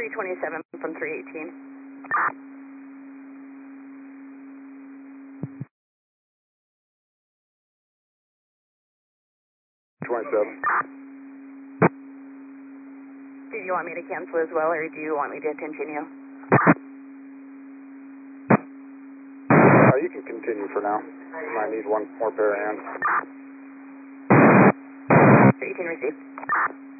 327 from 318. 27. Do you want me to cancel as well, or do you want me to continue? You can continue for now. You might need one more pair of hands. 318 received.